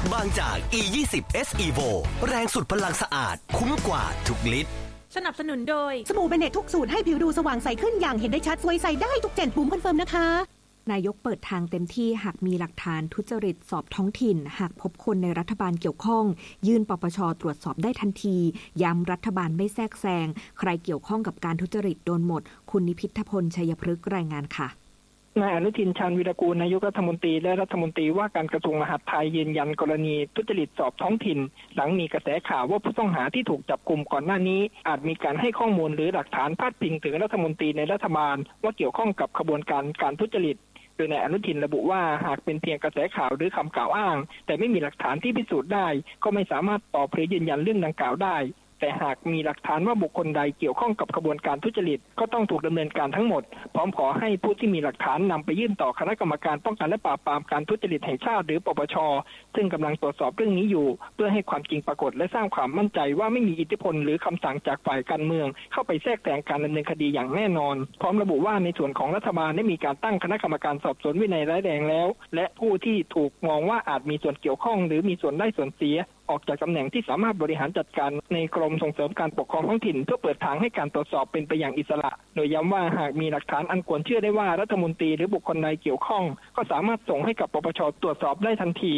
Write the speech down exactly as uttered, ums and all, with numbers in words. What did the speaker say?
บางจาก อี ยี่สิบ เอส Evo แรงสุดพลังสะอาดคุ้มกว่าทุกลิตรสนับสนุนโดยสบู่เบเนตทุกสูตรให้ผิวดูสว่างใสขึ้นอย่างเห็นได้ชัดสวยใสได้ทุกเจนปุ่มคอนเฟิร์มนะคะนายกเปิดทางเต็มที่หากมีหลักฐานทุจริตสอบท้องถิ่นหากพบคนในรัฐบาลเกี่ยวข้องยื่นปปช.ตรวจสอบได้ทันทีย้ำรัฐบาลไม่แทรกแซงใครเกี่ยวข้องกับการทุจริตโดนหมดคุณนิพิทพลชัยพฤกษ์รายงานค่ะนายอนุทินชาญวีรกูลนายกรัฐมนตรีและรัฐมนตรีว่าการกระทรวงมหาดไทยยืนยันกรณีทุจริตสอบท้องถิ่นหลังมีกระแสข่าวว่าผู้ต้องหาที่ถูกจับกุมก่อนหน้านี้อาจมีการให้ข้อมูลหรือหลักฐานพาดพิงถึงรัฐมนตรีในรัฐบาลว่าเกี่ยวข้องกับขบวนการการทุจริตโดยนายอนุทินระบุว่าหากเป็นเพียงกระแสข่าวหรือคำกล่าวอ้างแต่ไม่มีหลักฐานที่พิสูจน์ได้ก็ไม่สามารถตอบหรือยืนยันเรื่องดังกล่าวได้แต่หากมีหลักฐานว่าบุคคลใดเกี่ยวข้องกับขบวนการทุจริตก็ต้องถูกดำเนินการทั้งหมดพร้อมขอให้ผู้ที่มีหลักฐานนำไปยื่นต่อคณะกรรมการป้องกันและปราบปรามการทุจริตแห่งชาติหรือปปช.ซึ่งกำลังตรวจสอบเรื่องนี้อยู่เพื่อให้ความจริงปรากฏและสร้างความมั่นใจว่าไม่มีอิทธิพลหรือคำสั่งจากฝ่ายการเมืองเข้าไปแทรกแซงการดำเนินคดีอย่างแน่นอนพร้อมระบุว่าในส่วนของรัฐบาลได้มีการตั้งคณะกรรมการสอบสวนวินัยร้ายแรงแล้วและผู้ที่ถูกมองว่าอาจมีส่วนเกี่ยวข้องหรือมีส่วนได้ส่วนเสียออกจากตำแหน่งที่สามารถบริหารจัดการในกรมส่งเสริมการปกครองท้องถิ่นเพื่อเปิดทางให้การตรวจสอบเป็นไปอย่างอิสระโดยย้ำว่าหากมีหลักฐานอันควรเชื่อได้ว่ารัฐมนตรีหรือบุคคลใดเกี่ยวข้องก็สามารถส่งให้กับปปช.ตรวจสอบได้ทันที